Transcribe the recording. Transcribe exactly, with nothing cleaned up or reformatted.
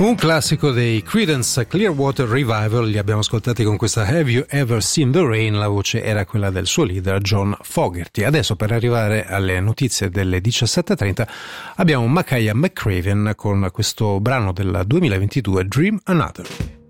Un classico dei Creedence Clearwater Revival, li abbiamo ascoltati con questa Have You Ever Seen the Rain? La voce era quella del suo leader John Fogerty. Adesso, per arrivare alle notizie delle diciassette e trenta, abbiamo Makaya McCraven con questo brano del duemilaventidue, Dream Another.